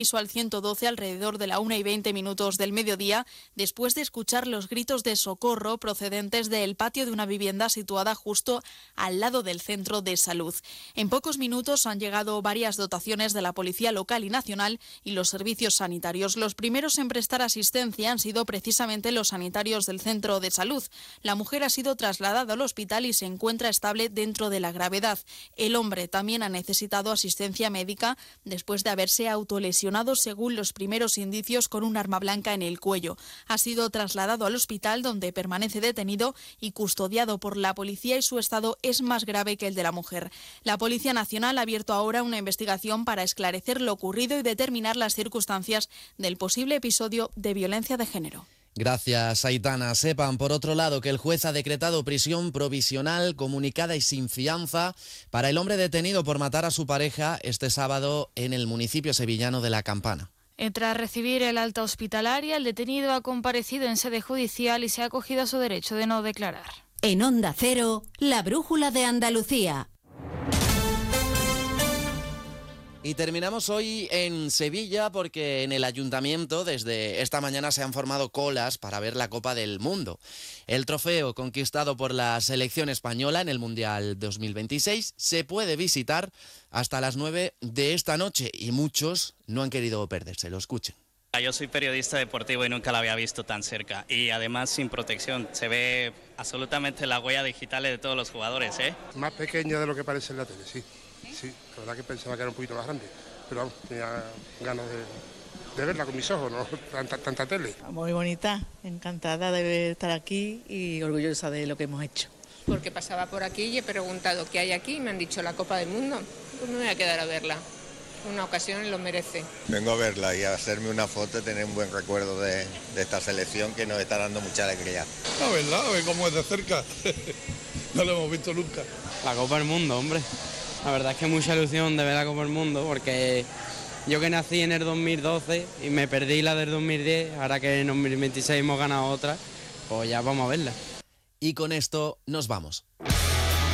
aviso al 112 alrededor de la 1:20 del mediodía, después de escuchar los gritos de socorro procedentes del patio de una vivienda situada justo al lado del centro de salud. En pocos minutos han llegado varias dotaciones de la Policía Local y Nacional y los servicios sanitarios. Los primeros en prestar asistencia han sido precisamente los sanitarios del centro de salud. La mujer ha sido trasladada al hospital y se encuentra estable dentro de la gravedad. El hombre también ha necesitado asistencia médica después de haberse autolesionado, según los primeros indicios, con un arma blanca en el cuello. Ha sido trasladado al hospital, donde permanece detenido y custodiado por la policía, y su estado es más grave que el de la mujer. La Policía Nacional ha abierto ahora una investigación para esclarecer lo ocurrido y determinar las circunstancias del posible episodio de violencia de género. Gracias, Aitana. Sepan, por otro lado, que el juez ha decretado prisión provisional comunicada y sin fianza para el hombre detenido por matar a su pareja este sábado en el municipio sevillano de La Campana. Tras recibir el alta hospitalaria, el detenido ha comparecido en sede judicial y se ha acogido a su derecho de no declarar. En Onda Cero, la brújula de Andalucía. Y terminamos hoy en Sevilla porque en el ayuntamiento desde esta mañana se han formado colas para ver la Copa del Mundo. El trofeo conquistado por la selección española en el Mundial 2026 se puede visitar hasta las 9 de esta noche y muchos no han querido perdérselo. Escuchen. Yo soy periodista deportivo y nunca la había visto tan cerca, y además sin protección. Se ve absolutamente las huellas digitales de todos los jugadores, ¿eh? Más pequeña de lo que parece en la tele, sí. Sí, la verdad que pensaba que era un poquito más grande, pero vamos, tenía ganas de verla con mis ojos, no tanta tele. Muy bonita, encantada de estar aquí y orgullosa de lo que hemos hecho. Porque pasaba por aquí y he preguntado qué hay aquí y me han dicho la Copa del Mundo. Pues me voy a quedar a verla. Una ocasión lo merece. Vengo a verla y a hacerme una foto y tener un buen recuerdo de esta selección que nos está dando mucha alegría. A verla, a ver cómo es de cerca. No lo hemos visto nunca. La Copa del Mundo, hombre. La verdad es que mucha ilusión de ver la Copa del Mundo, porque yo que nací en el 2012 y me perdí la del 2010, ahora que en 2026 hemos ganado otra, pues ya vamos a verla. Y con esto nos vamos.